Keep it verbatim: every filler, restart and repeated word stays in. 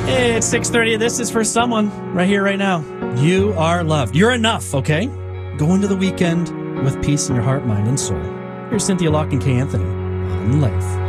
Hey, it's six thirty. This is for someone right here, right now. You are loved. You're enough, okay? Go into the weekend with peace in your heart, mind, and soul. Here's Cynthia Locke and Kay Anthony on Life.